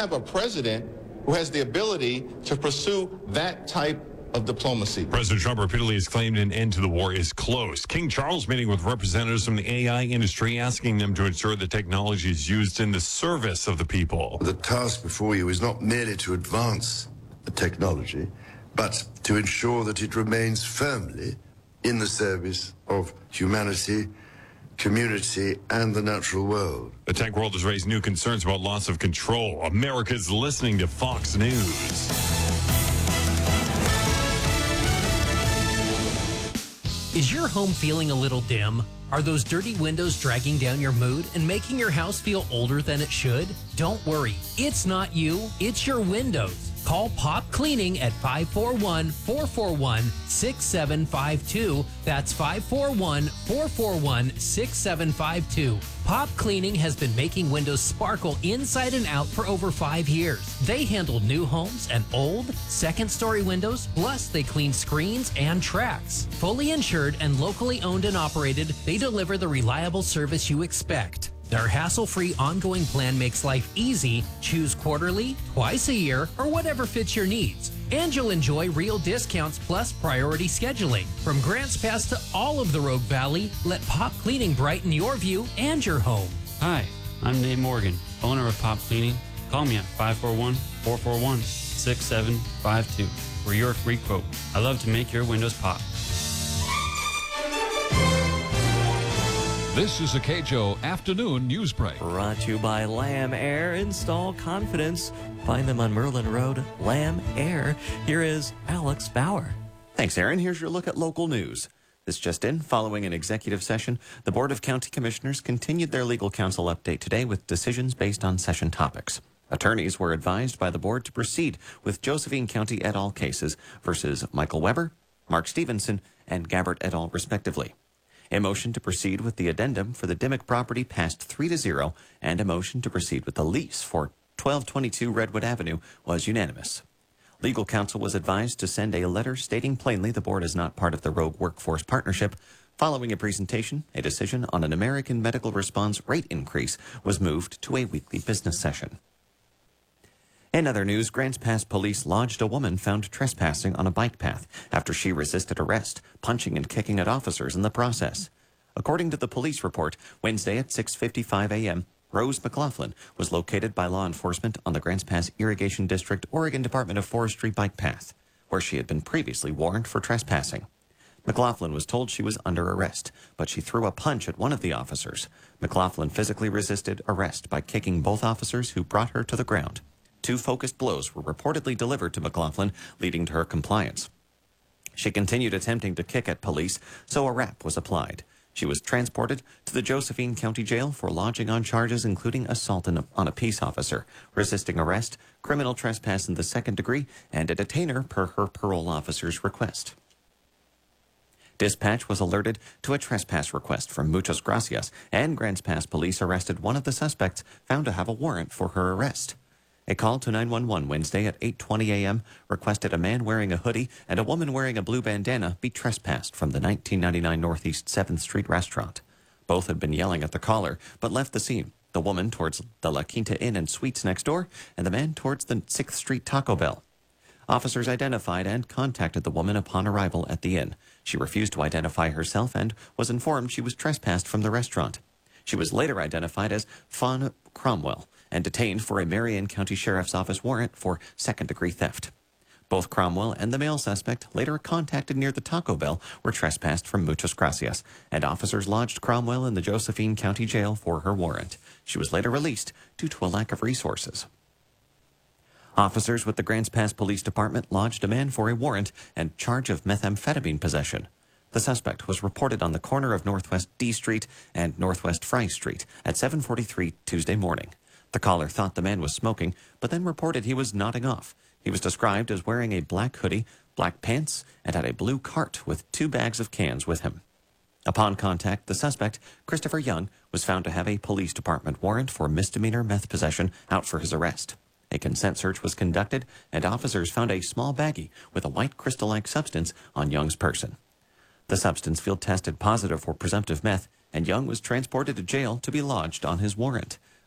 have a president who has the ability to pursue that type of diplomacy. President Trump repeatedly has claimed an end to the war is close. King Charles meeting with representatives from the AI industry, asking them to ensure the technology is used in the service of the people. The task before you is not merely to advance the technology, but to ensure that it remains firmly in the service of humanity, community, and the natural world. The tech world has raised new concerns about loss of control. America's listening to Fox News. Is your home feeling a little dim? Are those dirty windows dragging down your mood and making your house feel older than it should? Don't worry, it's not you, it's your windows. Call Pop Cleaning at 541-441-6752. That's 541-441-6752. Pop Cleaning has been making windows sparkle inside and out for over 5 years. They handle new homes and old, second-story windows, plus they clean screens and tracks. Fully insured and locally owned and operated, they deliver the reliable service you expect. Their hassle-free ongoing plan makes life easy. Choose quarterly, twice a year, or whatever fits your needs. And you'll enjoy real discounts plus priority scheduling. From Grants Pass to all of the Rogue Valley, let Pop Cleaning brighten your view and your home. Hi, I'm Nate Morgan, owner of Pop Cleaning. Call me at 541-441-6752 for your free quote. I love to make your windows pop. This is a KJO Afternoon News Break. Brought to you by Lamb Air. Install confidence. Find them on Merlin Road. Lamb Air. Here is Alex Bauer. Thanks, Aaron. Here's your look at local news. This just in, following an executive session, the Board of County Commissioners continued their legal counsel update today with decisions based on session topics. Attorneys were advised by the board to proceed with Josephine County et al. Cases versus Michael Weber, Mark Stevenson, and Gabbert et al. Respectively. A motion to proceed with the addendum for the Dimmock property passed 3-0, and a motion to proceed with the lease for 1222 Redwood Avenue was unanimous. Legal counsel was advised to send a letter stating plainly the board is not part of the Rogue Workforce Partnership. Following a presentation, a decision on an American Medical Response rate increase was moved to a weekly business session. In other news, Grants Pass police lodged a woman found trespassing on a bike path after she resisted arrest, punching and kicking at officers in the process. According to the police report, Wednesday at 6:55 a.m., Rose McLaughlin was located by law enforcement on the Grants Pass Irrigation District, Oregon Department of Forestry bike path, where she had been previously warned for trespassing. McLaughlin was told she was under arrest, but she threw a punch at one of the officers. McLaughlin physically resisted arrest by kicking both officers who brought her to the ground. 2 focused blows were reportedly delivered to McLaughlin, leading to her compliance. She continued attempting to kick at police, so a rap was applied. She was transported to the Josephine County Jail for lodging on charges including assault on a peace officer, resisting arrest, criminal trespass in the second degree, and a detainer per her parole officer's request. Dispatch was alerted to a trespass request from Muchas Gracias, and Grants Pass police arrested one of the suspects found to have a warrant for her arrest. A call to 911 Wednesday at 8:20 a.m. requested a man wearing a hoodie and a woman wearing a blue bandana be trespassed from the 1999 Northeast 7th Street restaurant. Both had been yelling at the caller, but left the scene, the woman towards the La Quinta Inn and Suites next door, and the man towards the 6th Street Taco Bell. Officers identified and contacted the woman upon arrival at the inn. She refused to identify herself and was informed she was trespassed from the restaurant. She was later identified as Fawn Cromwell and detained for a Marion County Sheriff's Office warrant for second-degree theft. Both Cromwell and the male suspect, later contacted near the Taco Bell, were trespassed from Muchas Gracias, and officers lodged Cromwell in the Josephine County Jail for her warrant. She was later released due to a lack of resources. Officers with the Grants Pass Police Department lodged a man for a warrant and charge of methamphetamine possession. The suspect was reported on the corner of Northwest D Street and Northwest Fry Street at 7:43 Tuesday morning. The caller thought the man was smoking, but then reported he was nodding off. He was described as wearing a black hoodie, black pants, and had a blue cart with 2 bags of cans with him. Upon contact, the suspect, Christopher Young, was found to have a police department warrant for misdemeanor meth possession out for his arrest. A consent search was conducted, and officers found a small baggie with a white crystal-like substance on Young's person. The substance field tested positive for presumptive meth, and Young was transported to jail to be lodged on his warrant.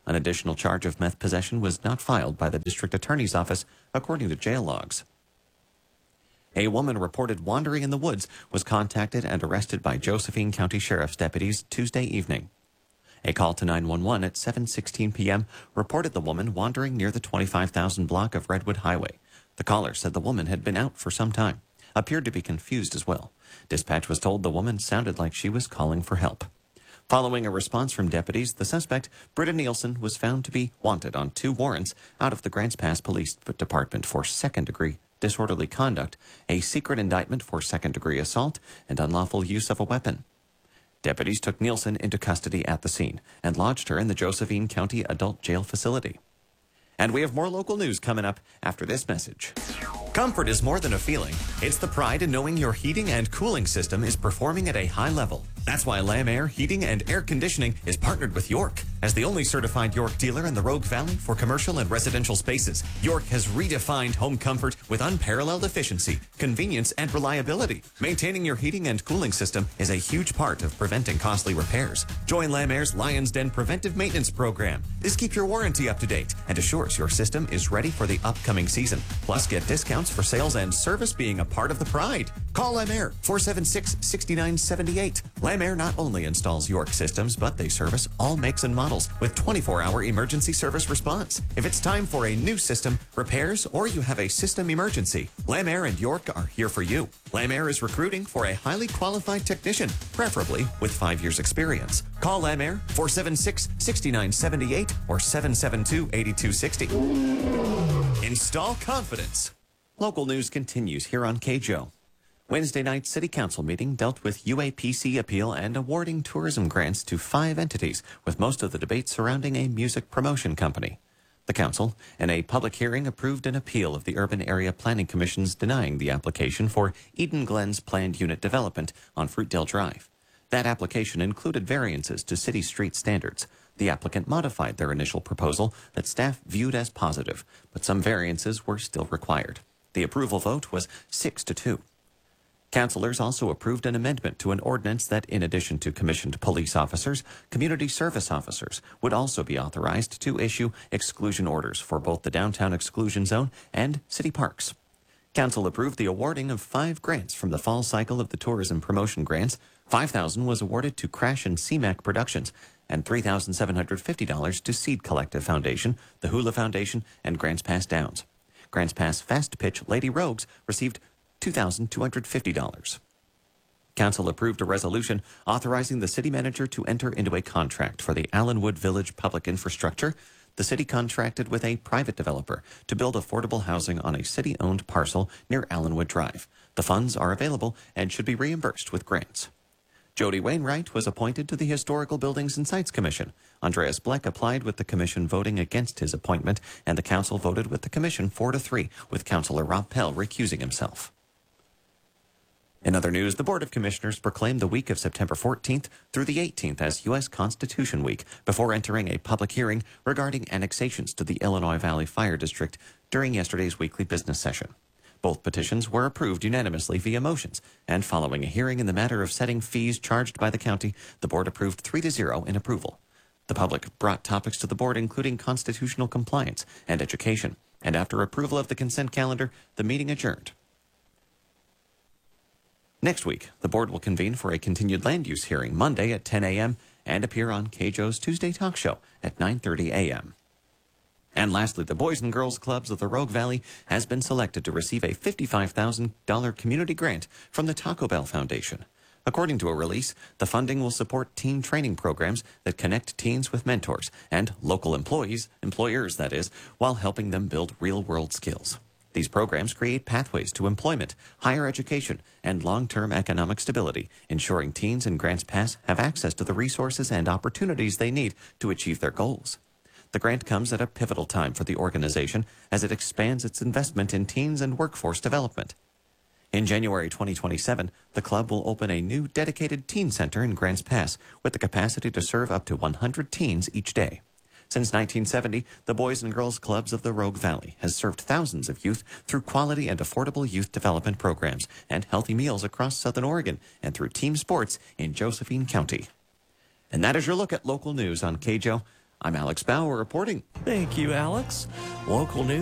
An additional charge of meth possession was not filed by the district attorney's office, according to jail logs. A woman reported wandering in the woods was contacted and arrested by Josephine County Sheriff's deputies Tuesday evening. A call to 911 at 7:16 p.m. reported the woman wandering near the 25,000 block of Redwood Highway. The caller said the woman had been out for some time, appeared to be confused as well. Dispatch was told the woman sounded like she was calling for help. Following a response from deputies, the suspect, Britta Nielsen, was found to be wanted on 2 warrants out of the Grants Pass Police Department for second-degree disorderly conduct, a secret indictment for second-degree assault, and unlawful use of a weapon. Deputies took Nielsen into custody at the scene and lodged her in the Josephine County Adult Jail Facility. And we have more local news coming up after this message. Comfort is more than a feeling. It's the pride in knowing your heating and cooling system is performing at a high level. That's why Lam Air Heating and Air Conditioning is partnered with York. As the only certified York dealer in the Rogue Valley for commercial and residential spaces, York has redefined home comfort with unparalleled efficiency, convenience, and reliability. Maintaining your heating and cooling system is a huge part of preventing costly repairs. Join Lam Air's Lion's Den Preventive Maintenance Program. This keeps your warranty up to date and assures your system is ready for the upcoming season. Plus, get discounts for sales and service being a part of the pride. Call Lam Air 476-6978. Lam Air not only installs York systems, but they service all makes and models with 24-hour emergency service response. If it's time for a new system, repairs, or you have a system emergency, Lam Air and York are here for you. Lam Air is recruiting for a highly qualified technician, preferably with 5 years experience. Call Lam Air 476-6978 or 772-8260. Install confidence. Local news continues here on KJO. Wednesday night City Council meeting dealt with UAPC appeal and awarding tourism grants to 5 entities, with most of the debate surrounding a music promotion company. The council, in a public hearing, approved an appeal of the Urban Area Planning Commission's denying the application for Eden Glen's planned unit development on Fruitdale Drive. That application included variances to city street standards. The applicant modified their initial proposal that staff viewed as positive, but some variances were still required. The approval vote was 6-2. Councilors also approved an amendment to an ordinance that, in addition to commissioned police officers, community service officers would also be authorized to issue exclusion orders for both the downtown exclusion zone and city parks. Council approved the awarding of 5 grants from the fall cycle of the tourism promotion grants. $5,000 was awarded to Crash and CMAC Productions and $3,750 to Seed Collective Foundation, the Hula Foundation, and Grants Pass Downs. Grants Pass Fast Pitch Lady Rogues received $2,250. Council approved a resolution authorizing the city manager to enter into a contract for the Allenwood Village public infrastructure. The city contracted with a private developer to build affordable housing on a city-owned parcel near Allenwood Drive. The funds are available and should be reimbursed with grants. Jody Wainwright was appointed to the Historical Buildings and Sites Commission. Andreas Bleck applied with the commission voting against his appointment, and the council voted with the commission 4-3, with Councilor Rob Pell recusing himself. In other news, the Board of Commissioners proclaimed the week of September 14th through the 18th as U.S. Constitution Week before entering a public hearing regarding annexations to the Illinois Valley Fire District during yesterday's weekly business session. Both petitions were approved unanimously via motions, and following a hearing in the matter of setting fees charged by the county, the board approved 3-0 in approval. The public brought topics to the board including constitutional compliance and education, and after approval of the consent calendar, the meeting adjourned. Next week, the board will convene for a continued land use hearing Monday at 10 a.m. and appear on KJO's Tuesday talk show at 9:30 a.m. And lastly, the Boys and Girls Clubs of the Rogue Valley has been selected to receive a $55,000 community grant from the Taco Bell Foundation. According to a release, the funding will support teen training programs that connect teens with mentors and local employers, that is, while helping them build real-world skills. These programs create pathways to employment, higher education, and long-term economic stability, ensuring teens in Grants Pass have access to the resources and opportunities they need to achieve their goals. The grant comes at a pivotal time for the organization as it expands its investment in teens and workforce development. In January 2027, the club will open a new dedicated teen center in Grants Pass with the capacity to serve up to 100 teens each day. Since 1970, the Boys and Girls Clubs of the Rogue Valley has served thousands of youth through quality and affordable youth development programs and healthy meals across Southern Oregon and through team sports in Josephine County. And that is your look at local news on KJO. I'm Alex Bauer reporting. Thank you, Alex. Local news.